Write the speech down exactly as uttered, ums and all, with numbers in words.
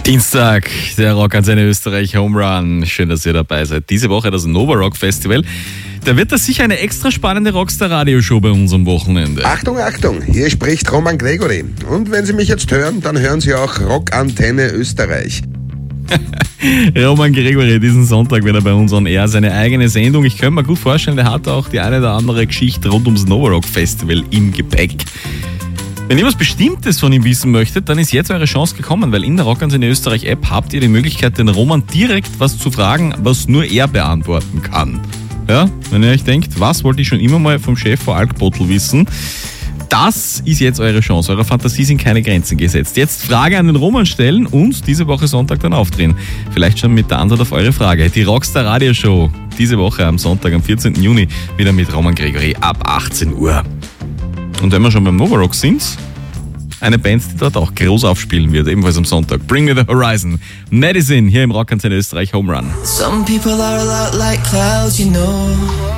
Dienstag, der Rockantenne Österreich Home Run. Schön, dass ihr dabei seid. Diese Woche das Nova Rock Festival. Da wird das sicher eine extra spannende Rockstar-Radioshow bei uns am Wochenende. Achtung, Achtung, hier spricht Roman Gregory. Und wenn Sie mich jetzt hören, dann hören Sie auch Rockantenne Österreich. Roman Gregory, diesen Sonntag wird er bei uns on air, seine eigene Sendung. Ich könnte mir gut vorstellen, der hat auch die eine oder andere Geschichte rund ums Nova Rock Festival im Gepäck. Wenn ihr was Bestimmtes von ihm wissen möchtet, dann ist jetzt eure Chance gekommen, weil in der Rockantenne Österreich App habt ihr die Möglichkeit, den Roman direkt was zu fragen, was nur er beantworten kann. Ja, wenn ihr euch denkt, was wollte ich schon immer mal vom Chef vor Alkbottel wissen? Das ist jetzt eure Chance. Eurer Fantasie sind keine Grenzen gesetzt. Jetzt Frage an den Roman stellen und diese Woche Sonntag dann aufdrehen. Vielleicht schon mit der Antwort auf eure Frage. Die Rockstar Radioshow diese Woche am Sonntag, am vierzehnten Juni, wieder mit Roman Gregory ab achtzehn Uhr. Und wenn wir schon beim Nova Rock sind, eine Band, die dort auch groß aufspielen wird, ebenfalls am Sonntag. Bring Me The Horizon. Medicine hier im Rockantenne Österreich Home Run. Some people are a lot like clouds, you know.